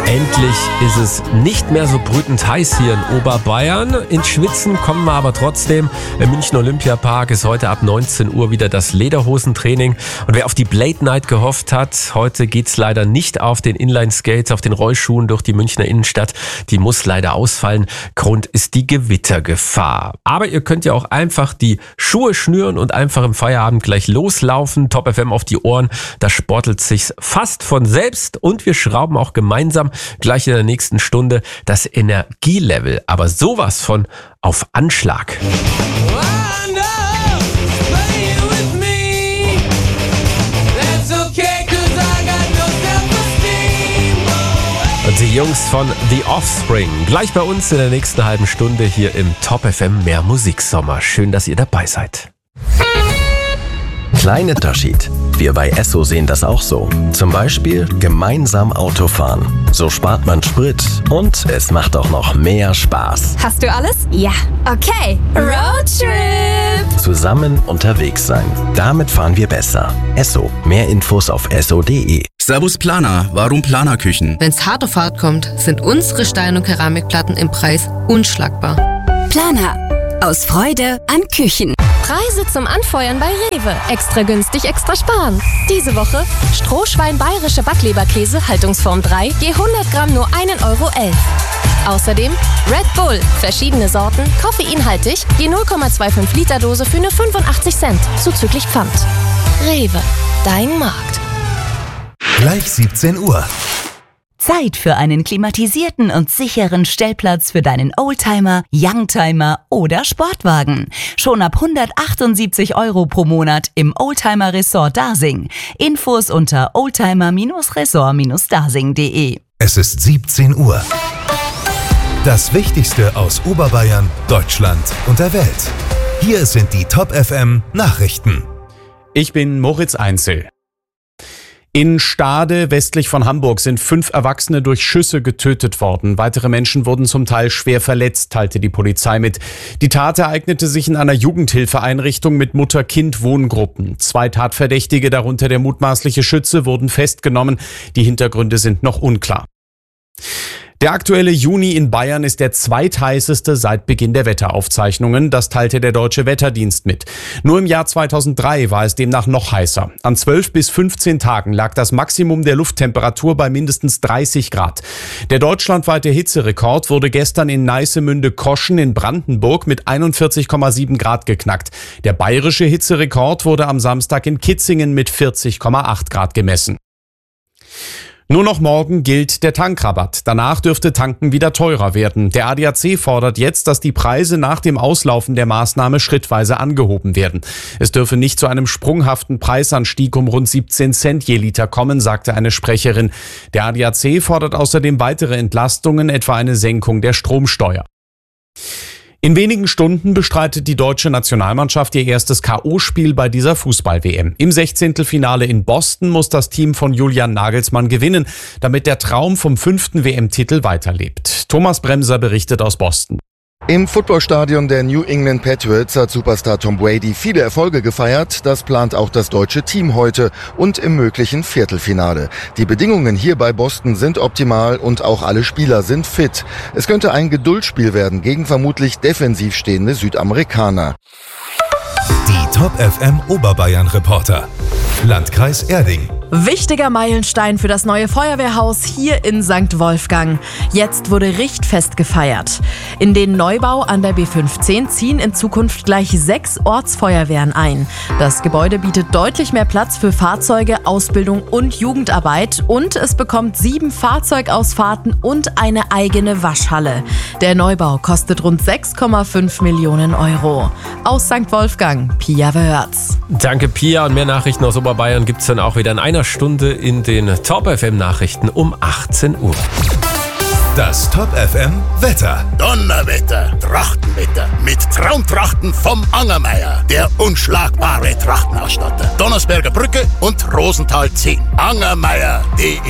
Endlich ist es nicht mehr so brütend heiß hier in Oberbayern. Ins Schwitzen kommen wir aber trotzdem. Im München Olympiapark ist heute ab 19 Uhr wieder das Lederhosentraining. Und wer auf die Blade Night gehofft hat, heute geht's leider nicht auf den Inline-Skates, auf den Rollschuhen durch die Münchner Innenstadt. Die muss leider ausfallen. Grund ist die Gewittergefahr. Aber ihr könnt ja auch einfach die Schuhe schnüren und einfach im Feierabend gleich loslaufen. Top FM auf die Ohren. Da sportelt sich's fast von selbst. Und wir schrauben auch gemeinsam gleich in der nächsten Stunde das Energielevel, aber sowas von auf Anschlag. Und die Jungs von The Offspring, gleich bei uns in der nächsten halben Stunde hier im Top FM Mehr Musiksommer. Schön, dass ihr dabei seid. Kleiner Unterschied. Wir bei Esso sehen das auch so. Zum Beispiel gemeinsam Autofahren. So spart man Sprit und es macht auch noch mehr Spaß. Hast du alles? Ja. Okay. Roadtrip. Zusammen unterwegs sein. Damit fahren wir besser. Esso. Mehr Infos auf esso.de. Servus Planer. Warum Planerküchen? Wenn's hart auf hart kommt, sind unsere Stein- und Keramikplatten im Preis unschlagbar. Planer. Aus Freude an Küchen. Preise zum Anfeuern bei Rewe. Extra günstig, extra sparen. Diese Woche Strohschwein bayerische Backleberkäse, Haltungsform 3, je 100 Gramm nur 1,11 Euro. Außerdem Red Bull, verschiedene Sorten, koffeinhaltig, je 0,25 Liter Dose für nur 85 Cent, zuzüglich Pfand. Rewe, dein Markt. Gleich 17 Uhr. Zeit für einen klimatisierten und sicheren Stellplatz für deinen Oldtimer, Youngtimer oder Sportwagen. Schon ab 178 Euro pro Monat im Oldtimer Resort Dasing. Infos unter oldtimer-resort-dasing.de. Es ist 17 Uhr. Das Wichtigste aus Oberbayern, Deutschland und der Welt. Hier sind die Top FM Nachrichten. Ich bin Moritz Einzel. In Stade, westlich von Hamburg, sind 5 Erwachsene durch Schüsse getötet worden. Weitere Menschen wurden zum Teil schwer verletzt, teilte die Polizei mit. Die Tat ereignete sich in einer Jugendhilfeeinrichtung mit Mutter-Kind-Wohngruppen. 2 Tatverdächtige, darunter der mutmaßliche Schütze, wurden festgenommen. Die Hintergründe sind noch unklar. Der aktuelle Juni in Bayern ist der zweitheißeste seit Beginn der Wetteraufzeichnungen. Das teilte der Deutsche Wetterdienst mit. Nur im Jahr 2003 war es demnach noch heißer. An 12 bis 15 Tagen lag das Maximum der Lufttemperatur bei mindestens 30 Grad. Der deutschlandweite Hitzerekord wurde gestern in Neissemünde-Koschen in Brandenburg mit 41,7 Grad geknackt. Der bayerische Hitzerekord wurde am Samstag in Kitzingen mit 40,8 Grad gemessen. Nur noch morgen gilt der Tankrabatt. Danach dürfte Tanken wieder teurer werden. Der ADAC fordert jetzt, dass die Preise nach dem Auslaufen der Maßnahme schrittweise angehoben werden. Es dürfe nicht zu einem sprunghaften Preisanstieg um rund 17 Cent je Liter kommen, sagte eine Sprecherin. Der ADAC fordert außerdem weitere Entlastungen, etwa eine Senkung der Stromsteuer. In wenigen Stunden bestreitet die deutsche Nationalmannschaft ihr erstes K.O.-Spiel bei dieser Fußball-WM. Im 16. in Boston muss das Team von Julian Nagelsmann gewinnen, damit der Traum vom 5. WM-Titel weiterlebt. Thomas Bremser berichtet aus Boston. Im Footballstadion der New England Patriots hat Superstar Tom Brady viele Erfolge gefeiert. Das plant auch das deutsche Team heute und im möglichen Viertelfinale. Die Bedingungen hier bei Boston sind optimal und auch alle Spieler sind fit. Es könnte ein Geduldsspiel werden gegen vermutlich defensiv stehende Südamerikaner. Die Top FM Oberbayern Reporter. Landkreis Erding. Wichtiger Meilenstein für das neue Feuerwehrhaus hier in St. Wolfgang. Jetzt wurde Richtfest gefeiert. In den Neubau an der B15 ziehen in Zukunft gleich 6 Ortsfeuerwehren ein. Das Gebäude bietet deutlich mehr Platz für Fahrzeuge, Ausbildung und Jugendarbeit. Und es bekommt 7 Fahrzeugausfahrten und eine eigene Waschhalle. Der Neubau kostet rund 6,5 Millionen Euro. Aus St. Wolfgang, Pia Wörz. Danke Pia, und mehr Nachrichten aus Oberbayern gibt's dann auch wieder in einer Stunde in den Top FM Nachrichten um 18 Uhr. Das Top FM Wetter. Donnerwetter, Trachtenwetter mit Traumtrachten vom Angermeier, der unschlagbare Trachtenausstatter. Donnersberger Brücke und Rosenthal 10. Angermeier.de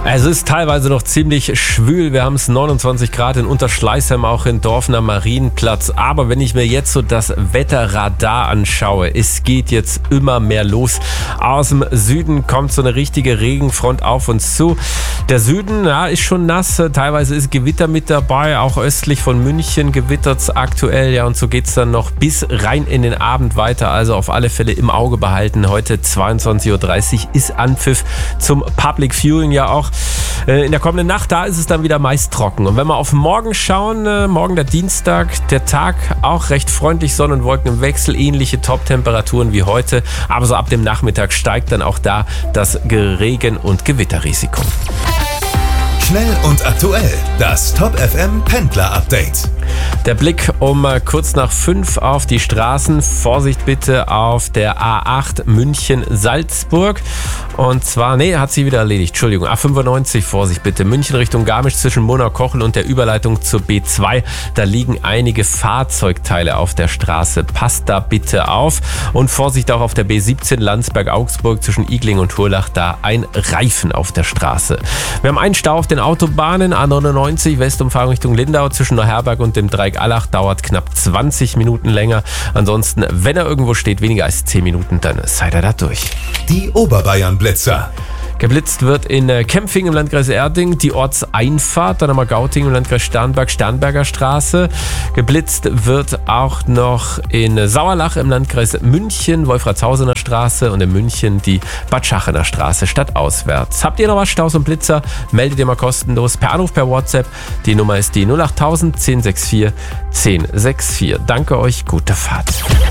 Es ist teilweise noch ziemlich schwül. Wir haben es 29 Grad in Unterschleißheim, auch in Dorfen am Marienplatz. Aber wenn ich mir jetzt so das Wetterradar anschaue, es geht jetzt immer mehr los. Aus dem Süden kommt so eine richtige Regenfront auf uns zu. Der Süden ist schon nass. Teilweise ist Gewitter mit dabei. Auch östlich von München gewittert es aktuell. Ja, und so geht es dann noch bis rein in den Abend weiter. Also auf alle Fälle im Auge behalten. Heute 22.30 Uhr ist Anpfiff zum Public Viewing ja auch. In der kommenden Nacht, da ist es dann wieder meist trocken. Und wenn wir auf morgen schauen, morgen der Dienstag, der Tag auch recht freundlich, Sonne und Wolken im Wechsel, ähnliche Top-Temperaturen wie heute. Aber so ab dem Nachmittag steigt dann auch da das Regen- und Gewitterrisiko. Schnell und aktuell, das Top FM Pendler Update. Der Blick um kurz nach 5 auf die Straßen. Vorsicht bitte auf der A8 München-Salzburg. Und zwar, hat sich wieder erledigt. Entschuldigung, A95, Vorsicht bitte. München Richtung Garmisch zwischen Monau-Kochel und der Überleitung zur B2. Da liegen einige Fahrzeugteile auf der Straße. Passt da bitte auf. Und Vorsicht auch auf der B17 Landsberg-Augsburg zwischen Igling und Hurlach. Da ein Reifen auf der Straße. Wir haben einen Stau auf den Autobahnen. A99 Westumfahrung Richtung Lindau zwischen Neuherberg und dem Dreieck Allach dauert knapp 20 Minuten länger. Ansonsten, wenn er irgendwo steht, weniger als 10 Minuten, dann seid ihr da durch. Die Oberbayern-Blitzer. Geblitzt wird in Kempfing im Landkreis Erding die Ortseinfahrt, dann haben wir Gauting im Landkreis Starnberg, Starnberger Straße. Geblitzt wird auch noch in Sauerlach im Landkreis München, Wolfratshausener Straße und in München die Bad Schachener Straße stadtauswärts. Habt ihr noch was, Staus und Blitzer? Meldet ihr mal kostenlos per Anruf, per WhatsApp. Die Nummer ist die 08000 1064 1064. Danke euch, gute Fahrt.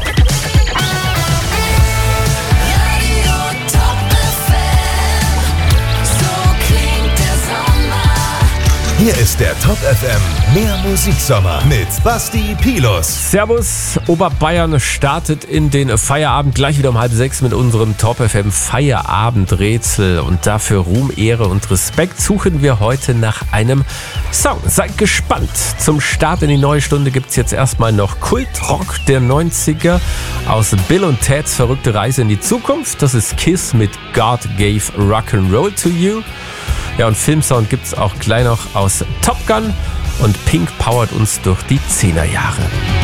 Hier ist der Top FM Mehr Musiksommer mit Basti Pilus. Servus, Oberbayern startet in den Feierabend gleich wieder um 5:30 mit unserem Top FM Feierabendrätsel. Und dafür Ruhm, Ehre und Respekt suchen wir heute nach einem Song. Seid gespannt. Zum Start in die neue Stunde gibt es jetzt erstmal noch Kultrock der 90er aus Bill und Ted's verrückte Reise in die Zukunft. Das ist Kiss mit God Gave Rock'n'Roll to You. Ja, und Filmsound gibt es auch gleich noch aus Top Gun und Pink powert uns durch die 10er Jahre.